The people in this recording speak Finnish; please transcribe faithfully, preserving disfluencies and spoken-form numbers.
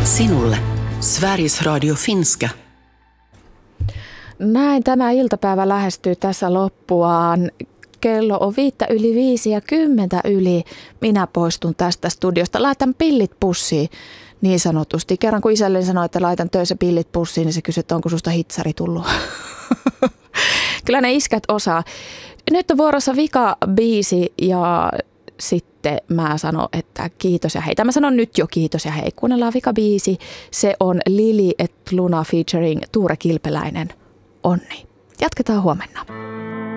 Sinulle Sveriges Radio Finska. Näin tämä iltapäivä lähestyy tässä loppuaan. Kello on viittä yli viisi ja kymmentä yli. Minä poistun tästä studiosta. Laitan pillit pussiin niin sanotusti. Kerran kun isälleni sanoi, että laitan töissä pillit pussiin, niin se kysyi, että onko susta hitsari tullut. Kyllä ne iskät osaa. Nyt on vuorossa vika biisi ja sitten mä sanon, että kiitos ja hei. Mä sanon nyt jo kiitos ja hei. Kuunnellaan vika biisi. Se on Lili et Luna featuring Tuure Kilpeläinen. Onni. Jatketaan huomenna.